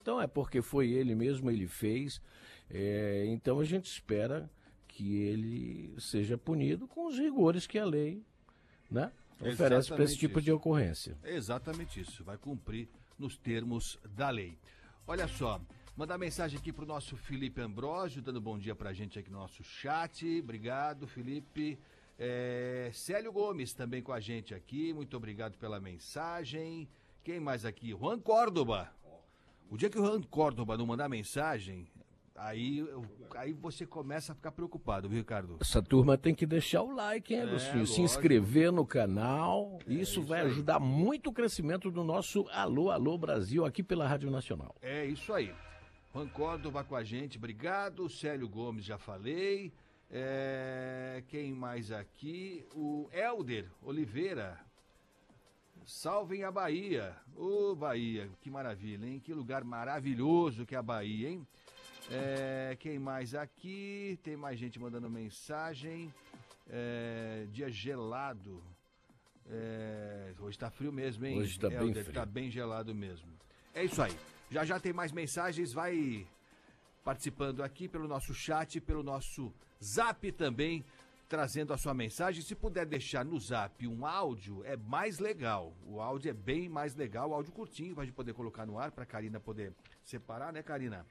Então é porque foi ele mesmo, ele fez. Então a gente espera que ele seja punido com os rigores que a lei, né, oferece para esse tipo de ocorrência. É exatamente isso, vai cumprir nos termos da lei. Olha só, mandar mensagem aqui pro nosso Felipe Ambrosio, dando bom dia pra gente aqui no nosso chat. Obrigado, Felipe. Célio Gomes também com a gente aqui, muito obrigado pela mensagem. Quem mais aqui? Juan Córdoba. O dia que o Juan Córdoba não mandar mensagem, aí você começa a ficar preocupado, viu, Ricardo? Essa turma tem que deixar o like, hein, Agostinho? Se inscrever no canal. Isso vai ajudar muito o crescimento do nosso Alô, Alô Brasil aqui pela Rádio Nacional. É isso aí. Juan Córdoba com a gente, obrigado. Célio Gomes, já falei. Quem mais aqui? O Helder Oliveira. Salvem a Bahia. Ô, Bahia, que maravilha, hein? Que lugar maravilhoso que é a Bahia, hein? Quem mais aqui? Tem mais gente mandando mensagem. Dia gelado. Hoje tá frio mesmo, hein? Hoje tá bem frio. Tá bem gelado mesmo. É isso aí. Já já tem mais mensagens. Vai participando aqui pelo nosso chat, pelo nosso Zap também, trazendo a sua mensagem. Se puder deixar no Zap um áudio, é mais legal. O áudio é bem mais legal, o áudio curtinho, pra gente poder colocar no ar, pra Karina poder separar, né, Karina?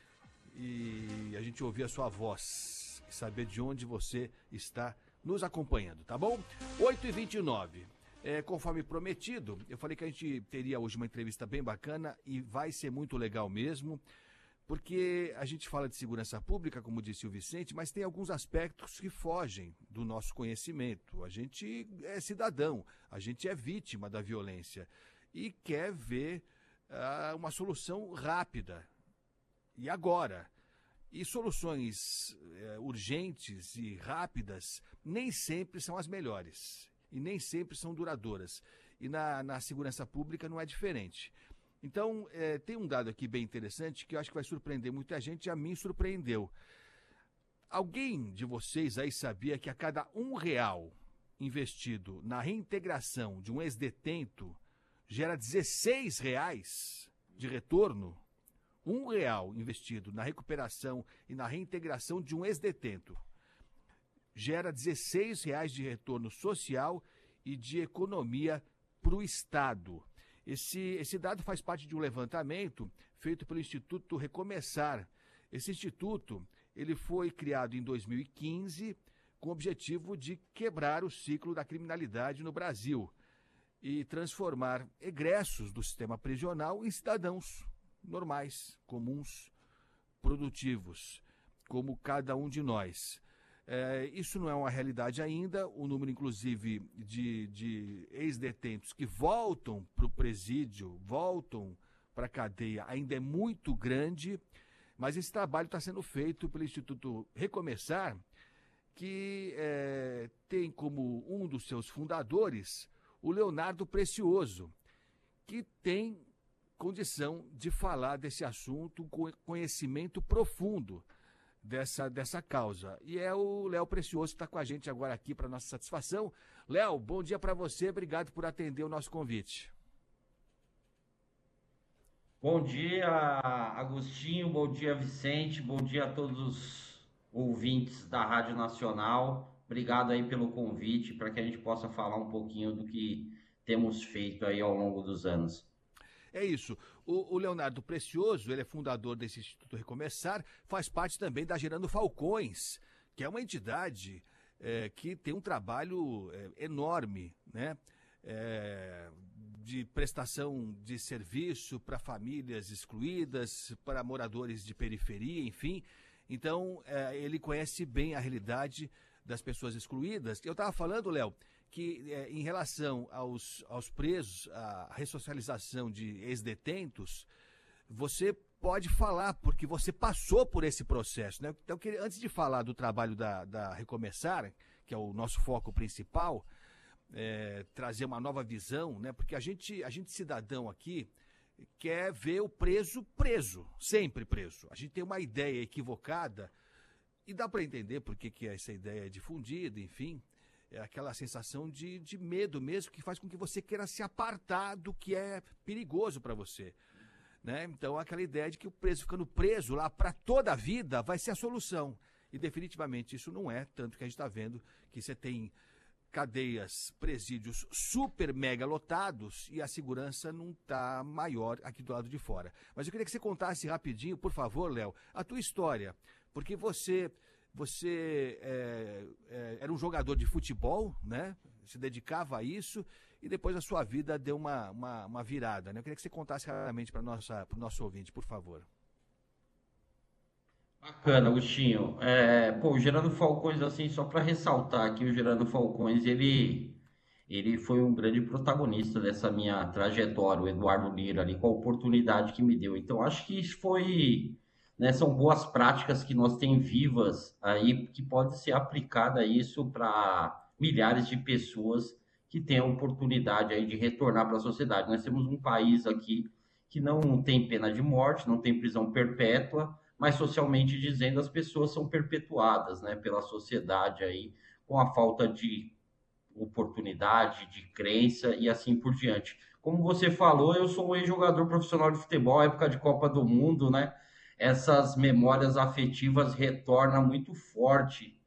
E a gente ouvir a sua voz, e saber de onde você está nos acompanhando, tá bom? 8h29. Conforme prometido, eu falei que a gente teria hoje uma entrevista bem bacana e vai ser muito legal mesmo. Porque a gente fala de segurança pública, como disse o Vicente, mas tem alguns aspectos que fogem do nosso conhecimento. A gente é cidadão, a gente é vítima da violência e quer ver uma solução rápida. E agora? E soluções urgentes e rápidas nem sempre são as melhores e nem sempre são duradouras. E na segurança pública não é diferente. Então, tem um dado aqui bem interessante que eu acho que vai surpreender muita gente, e a mim surpreendeu. Alguém de vocês aí sabia que a cada R$ 1 investido na reintegração de um ex-detento gera R$ 16 de retorno? R$ 1 investido na recuperação e na reintegração de um ex-detento gera R$ 16 de retorno social e de economia para o Estado. Esse dado faz parte de um levantamento feito pelo Instituto Recomeçar. Esse instituto ele foi criado em 2015 com o objetivo de quebrar o ciclo da criminalidade no Brasil e transformar egressos do sistema prisional em cidadãos normais, comuns, produtivos, como cada um de nós. Isso não é uma realidade ainda, o número, inclusive, de ex-detentos que voltam para o presídio, voltam para a cadeia, ainda é muito grande, mas esse trabalho está sendo feito pelo Instituto Recomeçar, que tem como um dos seus fundadores o Leonardo Precioso, que tem condição de falar desse assunto com conhecimento profundo dessa causa. E é o Léo Precioso que está com a gente agora aqui para nossa satisfação. Léo, bom dia para você, obrigado por atender o nosso convite. Bom dia, Agostinho, bom dia, Vicente, bom dia a todos os ouvintes da Rádio Nacional. Obrigado aí pelo convite, para que a gente possa falar um pouquinho do que temos feito aí ao longo dos anos. É isso. O Leonardo Precioso, ele é fundador desse Instituto Recomeçar, faz parte também da Gerando Falcões, que é uma entidade que tem um trabalho enorme, né? De prestação de serviço para famílias excluídas, para moradores de periferia, enfim. Então, ele conhece bem a realidade das pessoas excluídas. Eu estava falando, Léo, que em relação aos presos, a ressocialização de ex-detentos, você pode falar, porque você passou por esse processo, né? Então, antes de falar do trabalho da Recomeçar, que é o nosso foco principal, trazer uma nova visão, né? Porque a gente cidadão aqui quer ver o preso, sempre preso. A gente tem uma ideia equivocada e dá para entender por que essa ideia é difundida, enfim. É aquela sensação de medo mesmo que faz com que você queira se apartar do que é perigoso para você. né? Então, aquela ideia de que o preso ficando preso lá para toda a vida vai ser a solução. E definitivamente isso não é, tanto que a gente está vendo que você tem cadeias, presídios super mega lotados e a segurança não está maior aqui do lado de fora. Mas eu queria que você contasse rapidinho, por favor, Léo, a tua história, porque você era um jogador de futebol, né? Se dedicava a isso e depois a sua vida deu uma virada, né? Eu queria que você contasse rapidamente para o nosso ouvinte, por favor. Bacana, Agostinho. O Gerando Falcões, assim, só para ressaltar aqui, o Gerando Falcões, ele foi um grande protagonista dessa minha trajetória, o Eduardo Lira, ali, com a oportunidade que me deu. Então, acho que isso foi, né, são boas práticas que nós temos vivas aí, que pode ser aplicada isso para milhares de pessoas que têm a oportunidade aí de retornar para a sociedade. Nós temos um país aqui que não tem pena de morte, não tem prisão perpétua, mas socialmente dizendo, as pessoas são perpetuadas, né, pela sociedade aí, com a falta de oportunidade, de crença e assim por diante. Como você falou, eu sou um ex-jogador profissional de futebol, época de Copa do Mundo, né? Essas memórias afetivas retornam muito forte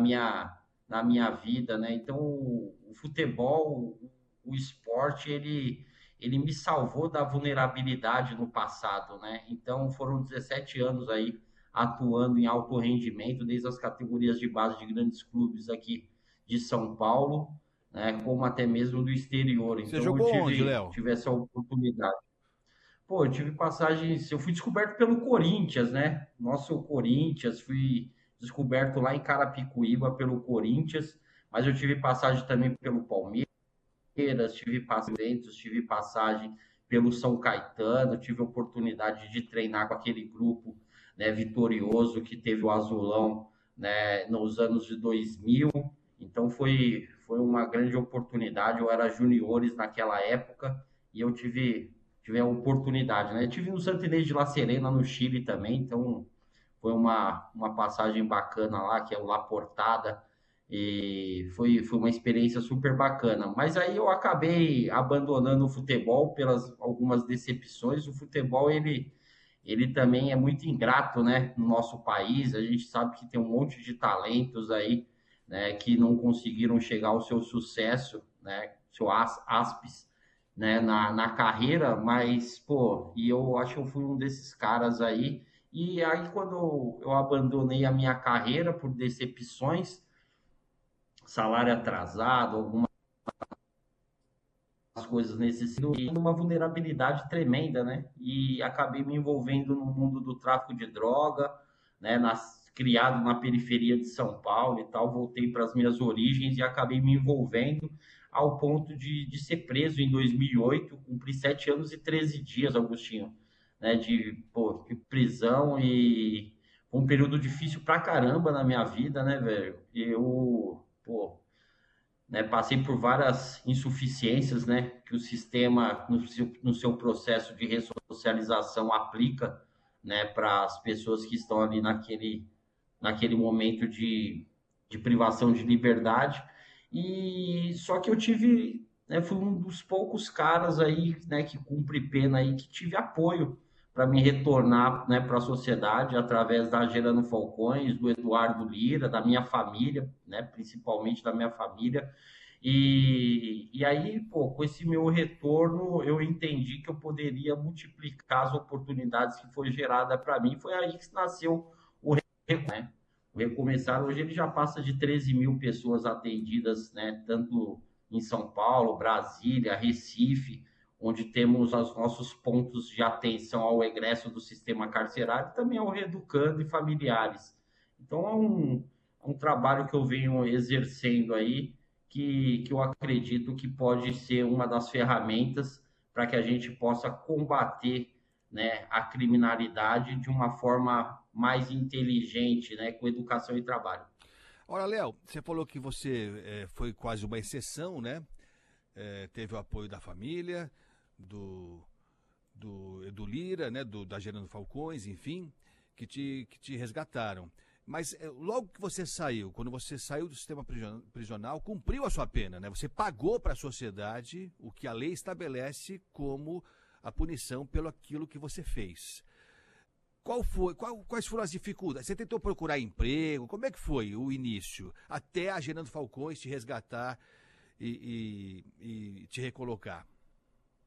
na minha vida, né? Então, o futebol, o esporte, ele me salvou da vulnerabilidade no passado, né? Então, foram 17 anos aí atuando em alto rendimento, desde as categorias de base de grandes clubes aqui de São Paulo, né, como até mesmo do exterior. Você Então, jogou onde, Léo? tive essa oportunidade. Pô, eu tive passagens, eu fui descoberto pelo Corinthians, né? Nosso Corinthians, fui descoberto lá em Carapicuíba pelo Corinthians, mas eu tive passagem também pelo Palmeiras, tive passagem, tive passagem pelo São Caetano, tive oportunidade de treinar com aquele grupo, né, vitorioso que teve o Azulão, né, nos anos de 2000. Então foi uma grande oportunidade. Eu era juniores naquela época e eu tive a oportunidade, né? Eu tive no Santo Inês de La Serena, no Chile também, então foi uma passagem bacana lá, que é o La Portada, e foi uma experiência super bacana. Mas aí eu acabei abandonando o futebol pelas algumas decepções. O futebol, ele também é muito ingrato, né, no nosso país. A gente sabe que tem um monte de talentos aí, né, que não conseguiram chegar ao seu sucesso, né, seu ápice, né, na carreira, mas, pô, e eu acho que eu fui um desses caras aí. E aí, quando eu abandonei a minha carreira por decepções, salário atrasado, algumas coisas nesse sentido, e uma vulnerabilidade tremenda, né? E acabei me envolvendo no mundo do tráfico de droga, né? Criado na periferia de São Paulo e tal, voltei para as minhas origens e acabei me envolvendo ao ponto de ser preso em 2008, cumpri 7 anos e 13 dias, Agostinho, né? De prisão, e foi um período difícil pra caramba na minha vida, né, velho? Né, passei por várias insuficiências, né, que o sistema, no seu processo de ressocialização, aplica, né, para as pessoas que estão ali naquele momento de privação de liberdade. E só que eu tive, né, fui um dos poucos caras aí, né, que cumpre pena aí, que tive apoio para me retornar, né, para a sociedade através da Gerando Falcões, do Eduardo Lira, da minha família, né, principalmente da minha família. E aí, pô, com esse meu retorno, eu entendi que eu poderia multiplicar as oportunidades que foi gerada para mim. Foi aí que nasceu o Recomeçar, né? O Recomeçar, hoje ele já passa de 13 mil pessoas atendidas, né, tanto em São Paulo, Brasília, Recife, onde temos os nossos pontos de atenção ao egresso do sistema carcerário, também ao reeducando e familiares. Então, é um trabalho que eu venho exercendo aí, que eu acredito que pode ser uma das ferramentas para que a gente possa combater, né, a criminalidade de uma forma mais inteligente, né, com educação e trabalho. Ora, Léo, você falou que você foi quase uma exceção, né? Teve o apoio da família, do Edu Lira, né, da Gerando Falcões, enfim, que te resgataram. Mas logo que você saiu, quando você saiu do sistema prisional, cumpriu a sua pena, né? Você pagou para a sociedade o que a lei estabelece como a punição pelo aquilo que você fez. Quais foram as dificuldades? Você tentou procurar emprego? Como é que foi o início? Até a Gerando Falcões te resgatar e te recolocar.